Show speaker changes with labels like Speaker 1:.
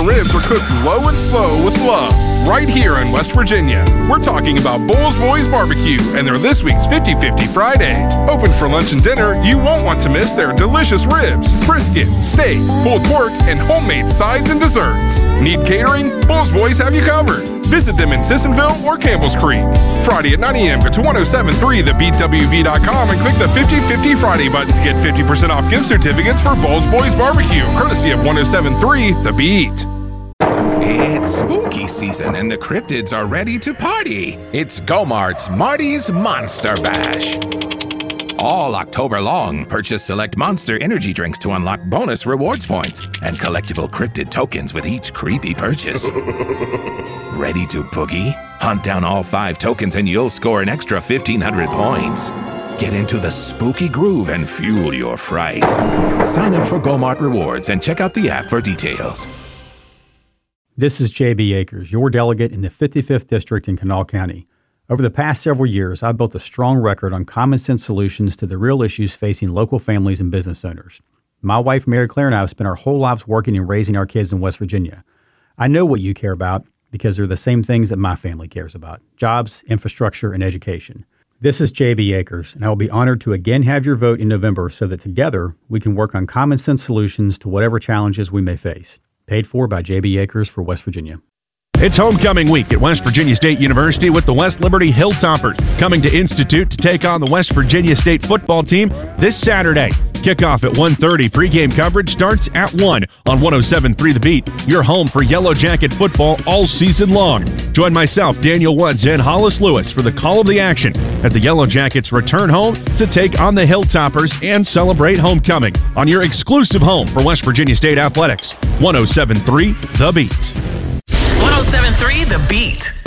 Speaker 1: ribs are cooked low and slow with love, right here in West Virginia. We're talking about Bowles Boys Barbecue, and they're this week's 50-50 Friday. Open for lunch and dinner, you won't want to miss their delicious ribs, brisket, steak, pulled pork, and homemade sides and desserts. Need catering? Bowles Boys have you covered. Visit them in Sissonville or Campbell's Creek. Friday at 9 a.m. Go to 1073thebeatwv.com and click the 50-50 Friday button to get 50% off gift certificates for Bowles Boys Barbecue, courtesy of 1073 The Beat.
Speaker 2: It's spooky season and the cryptids are ready to party. It's Go-Mart's Marty's Monster Bash. All October long, purchase select Monster energy drinks to unlock bonus rewards points and collectible cryptid tokens with each creepy purchase. Ready to boogie? Hunt down all 5 tokens and you'll score an extra 1,500 points. Get into the spooky groove and fuel your fright. Sign up for Go-Mart Rewards and check out the app for details.
Speaker 3: This is J.B. Akers, your delegate in the 55th District in Kanawha County. Over the past several years, I've built a strong record on common sense solutions to the real issues facing local families and business owners. My wife, Mary Claire, and I have spent our whole lives working and raising our kids in West Virginia. I know what you care about because they're the same things that my family cares about: jobs, infrastructure, and education. This is J.B. Akers, and I will be honored to again have your vote in November so that together we can work on common sense solutions to whatever challenges we may face. Paid for by J.B. Akers for West Virginia.
Speaker 4: It's homecoming week at West Virginia State University with the West Liberty Hilltoppers coming to Institute to take on the West Virginia State football team this Saturday. Kickoff at 1:30. Pregame coverage starts at 1 on 107.3 The Beat. Your home for Yellow Jacket football all season long. Join myself, Daniel Woods, and Hollis Lewis for the call of the action as the Yellow Jackets return home to take on the Hilltoppers and celebrate homecoming on your exclusive home for West Virginia State athletics. 107.3 The Beat.
Speaker 5: 107.3 The Beat.